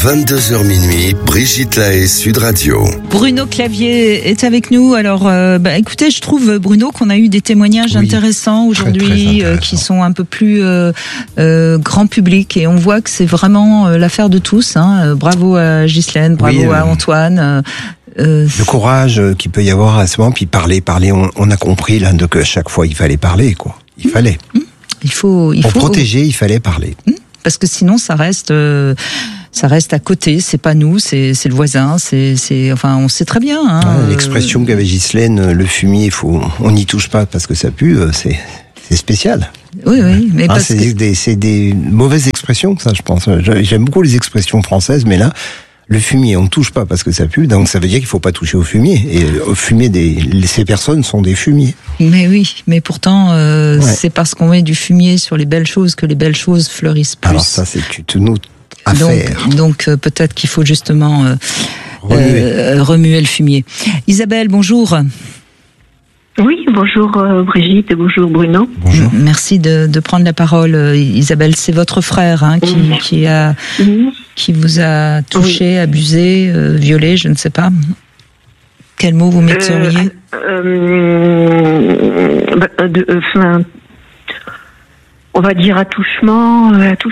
22h minuit, Brigitte Lahaie, Sud Radio. Bruno Clavier est avec nous. Alors, écoutez, je trouve, Bruno, qu'on a eu des témoignages intéressants aujourd'hui, très qui sont un peu plus grand public, et on voit que c'est vraiment l'affaire de tous. Hein. Bravo à Ghislaine, bravo à Antoine. Le courage qu'il peut y avoir à ce moment, puis parler. On a compris là que chaque fois il fallait parler, quoi. Il fallait. Il faut protéger, il fallait parler. Parce que sinon, ça reste à côté. C'est pas nous, c'est le voisin. Enfin, on sait très bien. Hein. L'expression qu'avait Ghislaine, le fumier, on n'y touche pas parce que ça pue. C'est spécial. Oui, mais c'est des mauvaises expressions, ça, je pense. J'aime beaucoup les expressions françaises, mais là, le fumier, on ne touche pas parce que ça pue, donc ça veut dire qu'il ne faut pas toucher au fumier. Et au fumier, ces personnes sont des fumiers. Mais oui, mais pourtant, c'est parce qu'on met du fumier sur les belles choses que les belles choses fleurissent plus. Alors ça, c'est une autre affaire. Donc peut-être qu'il faut justement remuer le fumier. Isabelle, bonjour. Oui, bonjour Brigitte et bonjour Bruno. Bonjour. Merci de prendre la parole, Isabelle. C'est votre frère qui vous a touché, abusé, violé, je ne sais pas. Quel mot vous metteriez on va dire attouchement.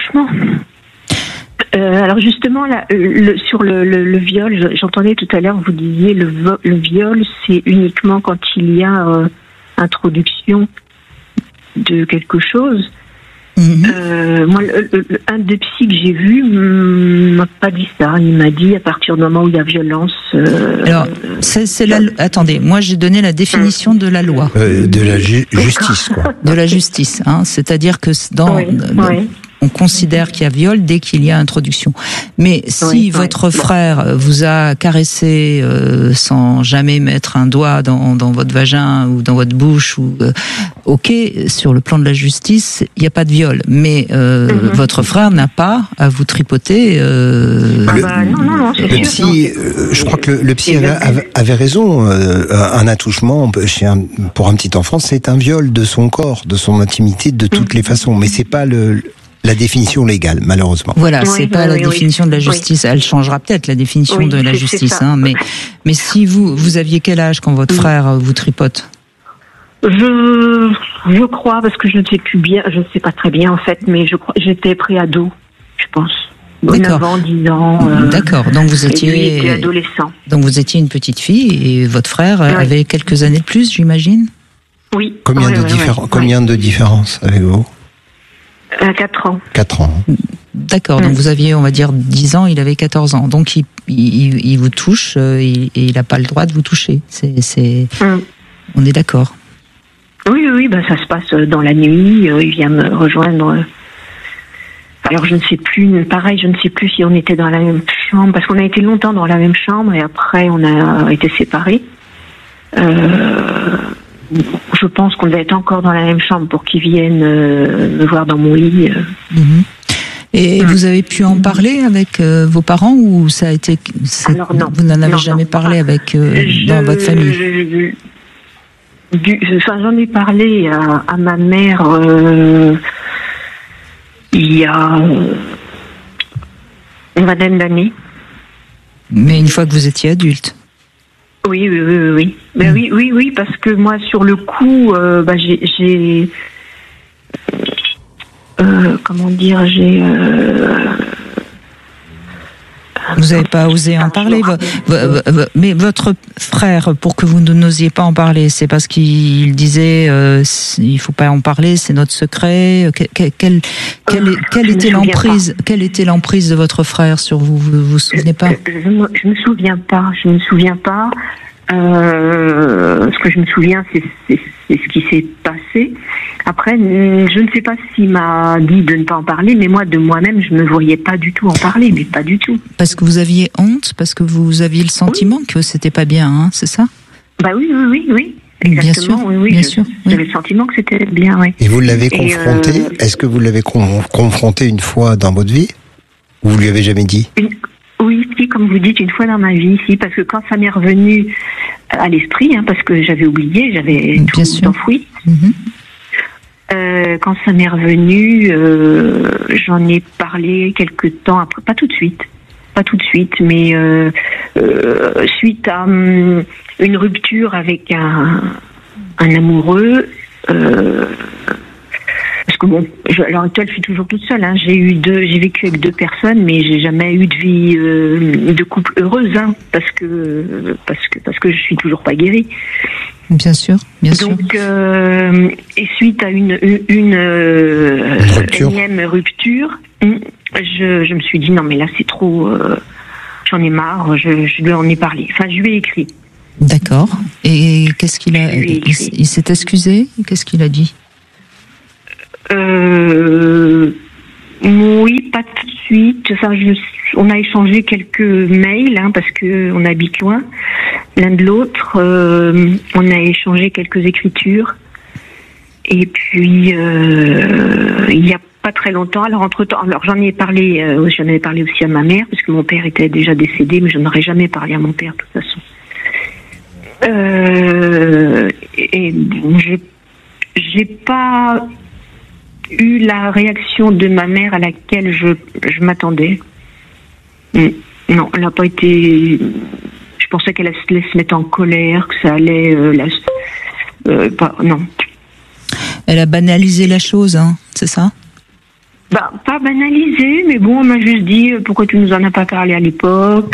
Alors justement, là, sur le viol, j'entendais tout à l'heure, vous disiez le viol, c'est uniquement quand il y a introduction de quelque chose. Moi, un des psys que j'ai vu m'a pas dit ça. Il m'a dit à partir du moment où il y a violence. Alors, attendez, moi j'ai donné la définition de la loi. De la justice, quoi. De la justice, hein. C'est-à-dire que on considère qu'il y a viol dès qu'il y a introduction. Mais si votre frère vous a caressé sans jamais mettre un doigt dans votre vagin ou dans votre bouche, ok, sur le plan de la justice, il n'y a pas de viol. Mais votre frère n'a pas à vous tripoter. Non, c'est le sûr. Psy, je crois que le psy avait raison. Un attouchement pour un petit enfant, c'est un viol de son corps, de son intimité, de toutes les façons. Mais c'est pas la définition légale, malheureusement. Voilà, c'est pas la définition de la justice. Elle changera peut-être la définition de la justice, hein. Mais si vous aviez quel âge quand votre frère vous tripote? Je crois, parce que je ne sais plus bien, je ne sais pas très bien en fait, mais je crois j'étais préado, je pense. D'accord. 9 ans, 10 ans. D'accord, donc vous étiez. Et lui était adolescent. Donc vous étiez une petite fille et votre frère avait quelques années de plus, j'imagine? Oui. Combien de différences avec vous? 4 ans. 4 ans. D'accord, donc vous aviez, on va dire, 10 ans, il avait 14 ans. Donc il vous touche et il n'a pas le droit de vous toucher. On est d'accord. Oui, ça se passe dans la nuit, il vient me rejoindre. Alors je ne sais plus, pareil, je ne sais plus si on était dans la même chambre, parce qu'on a été longtemps dans la même chambre et après on a été séparés. Je pense qu'on devait être encore dans la même chambre pour qu'ils viennent me voir dans mon lit. Et vous avez pu en parler avec vos parents ou ça a été... Alors non. Vous n'en avez jamais parlé avec dans votre famille? J'en ai parlé à ma mère il y a une vingtaine d'années. Mais une fois que vous étiez adulte? Oui. Ben oui, parce que moi, sur le coup, j'ai comment dire, Vous n'avez pas osé en parler, mais votre frère, pour que vous n'osiez pas en parler, c'est parce qu'il disait il faut pas en parler, c'est notre secret. Quelle était l'emprise de votre frère sur vous? Vous vous souvenez pas? Je me souviens pas. Ce que je me souviens, c'est ce qui s'est passé. Après, je ne sais pas s'il m'a dit de ne pas en parler, mais moi, de moi-même, je ne me voyais pas du tout en parler, mais pas du tout. Parce que vous aviez honte, parce que vous aviez le sentiment que c'était pas bien, hein, c'est ça? Bah oui. Exactement, bien sûr. J'avais le sentiment que c'était bien, oui. Et vous l'avez confronté? Est-ce que vous l'avez confronté une fois dans votre vie? Ou vous lui avez jamais dit? Oui, si, comme vous dites, une fois dans ma vie, si, parce que quand ça m'est revenu à l'esprit, hein, parce que j'avais oublié, j'avais tout enfoui. Quand ça m'est revenu, j'en ai parlé quelque temps après, pas tout de suite. pas tout de suite, mais suite à une rupture avec un amoureux. Parce que bon, à l'heure actuelle, je suis toujours toute seule. Hein. J'ai vécu avec 2 personnes, mais j'ai jamais eu de vie de couple heureuse, hein, parce que je suis toujours pas guérie. Bien sûr, bien sûr. Donc, et suite à une énième rupture, je me suis dit non mais là c'est trop, j'en ai marre, je lui en ai parlé. Enfin, je lui ai écrit. D'accord. Et qu'est-ce qu'il a? Il s'est excusé? Qu'est-ce qu'il a dit? Oui, pas tout de suite. Enfin, on a échangé quelques mails, hein, parce que on habite loin l'un de l'autre. On a échangé quelques écritures. Et puis, il y a pas très longtemps. Alors entre-temps, j'en avais parlé aussi à ma mère, parce que mon père était déjà décédé, mais je n'aurais jamais parlé à mon père de toute façon. Et j'ai pas eu la réaction de ma mère à laquelle je m'attendais. Non, elle n'a pas été. Je pensais qu'elle allait se mettre en colère, que ça allait. Non. Elle a banalisé la chose, hein, c'est ça? Pas banalisé, mais bon, on m'a juste dit pourquoi tu nous en as pas parlé à l'époque.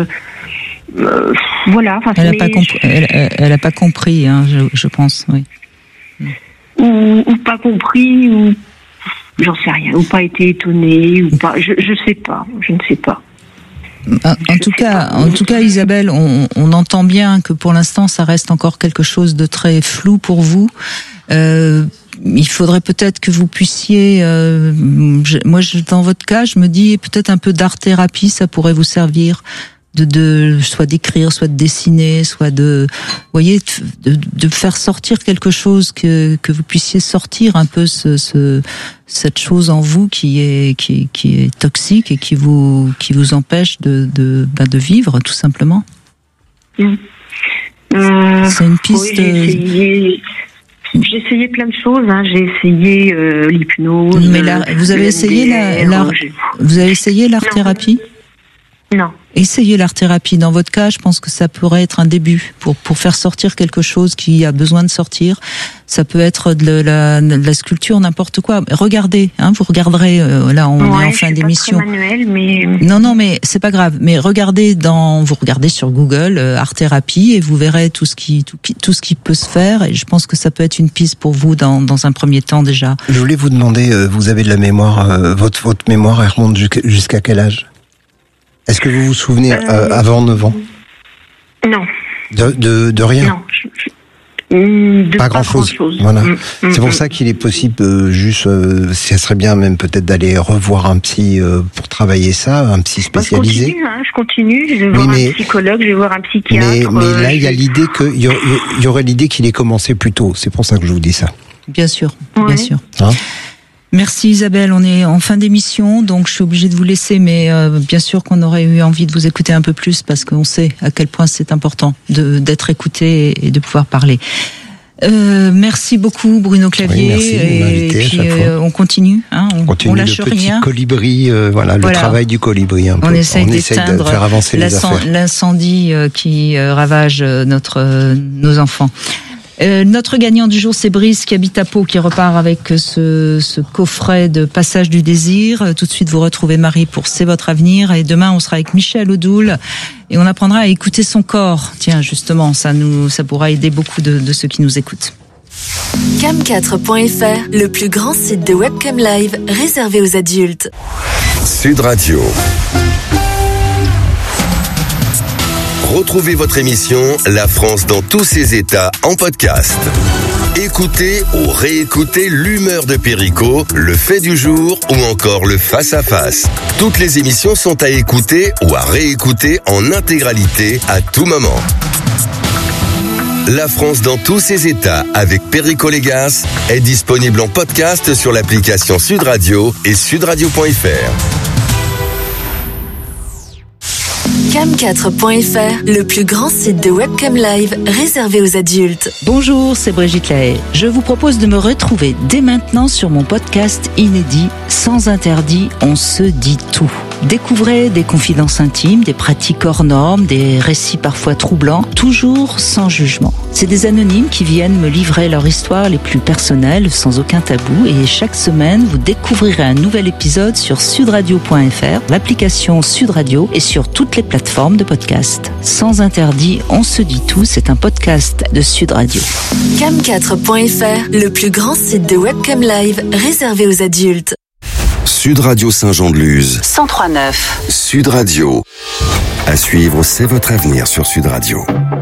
Voilà. Elle n'a pas compris, hein, je pense, oui. Ou pas compris, ou j'en sais rien, ou pas été étonnée, ou pas. Je sais pas, je ne sais pas. En tout cas, Isabelle, on entend bien que pour l'instant, ça reste encore quelque chose de très flou pour vous. Il faudrait peut-être que vous puissiez, dans votre cas, je me dis peut-être un peu d'art-thérapie, ça pourrait vous servir. Soit d'écrire, soit de dessiner, soit de faire sortir quelque chose que vous puissiez sortir un peu cette chose en vous qui est toxique et qui vous empêche de vivre tout simplement. C'est une piste. Oui, j'ai essayé plein de choses, hein. J'ai essayé l'hypnose. Mais vous avez essayé l'art-thérapie? Non. Essayez l'art-thérapie. Dans votre cas, je pense que ça pourrait être un début pour faire sortir quelque chose qui a besoin de sortir. Ça peut être de la sculpture, n'importe quoi. Regardez, hein, vous regarderez. Là, on est en fin d'émission. Pas très manuel, mais non, mais c'est pas grave. Mais vous regardez sur Google art-thérapie et vous verrez tout ce qui peut se faire. Et je pense que ça peut être une piste pour vous dans un premier temps déjà. Je voulais vous demander, vous avez de la mémoire. Votre mémoire, elle remonte jusqu'à quel âge? Est-ce que vous vous souvenez avant 9 ans? Non. De rien? Non. Pas grand-chose. Voilà. C'est pour ça qu'il est possible, ça serait bien même peut-être d'aller revoir un psy pour travailler ça, un psy spécialisé. Je continue. Je vais voir un psychologue, je vais voir un psychiatre. Mais là, il y a l'idée il y aurait l'idée qu'il ait commencé plus tôt. C'est pour ça que je vous dis ça. Bien sûr, ouais. Bien sûr. Hein? Merci Isabelle, on est en fin d'émission, donc je suis obligée de vous laisser, mais bien sûr qu'on aurait eu envie de vous écouter un peu plus parce qu'on sait à quel point c'est important d'être écouté et de pouvoir parler. Merci beaucoup Bruno Clavier. Oui, merci de m'inviter et puis à chaque fois. on continue, hein, on lâche le petit rien. Colibri, le travail du colibri un peu. On essaye de d'éteindre faire avancer les affaires. L'incendie qui ravage nos enfants. Notre gagnant du jour, c'est Brice qui habite à Pau, qui repart avec ce coffret de Passage du désir. Tout de suite, vous retrouvez Marie pour C'est votre avenir. Et demain, on sera avec Michel Odoul et on apprendra à écouter son corps. Tiens, justement, ça pourra aider beaucoup de ceux qui nous écoutent. Cam4.fr, le plus grand site de webcam live réservé aux adultes. Sud Radio. Retrouvez votre émission La France dans tous ses états en podcast. Écoutez ou réécoutez l'humeur de Perico, le fait du jour ou encore le face-à-face. Toutes les émissions sont à écouter ou à réécouter en intégralité à tout moment. La France dans tous ses états avec Perico Légas est disponible en podcast sur l'application Sud Radio et sudradio.fr. Cam4.fr, le plus grand site de webcam live réservé aux adultes. Bonjour, c'est Brigitte Lahaye. Je vous propose de me retrouver dès maintenant sur mon podcast inédit Sans interdit, on se dit tout. Découvrez des confidences intimes, des pratiques hors normes, des récits parfois troublants, toujours sans jugement. C'est des anonymes qui viennent me livrer leur histoire les plus personnelles, sans aucun tabou. Et chaque semaine, vous découvrirez un nouvel épisode sur sudradio.fr, l'application Sud Radio et sur toutes les plateformes de podcast. Sans interdit, on se dit tout, c'est un podcast de Sud Radio. Cam4.fr, le plus grand site de webcam live réservé aux adultes. Sud Radio Saint-Jean-de-Luz. 103.9. Sud Radio. À suivre, c'est votre avenir sur Sud Radio.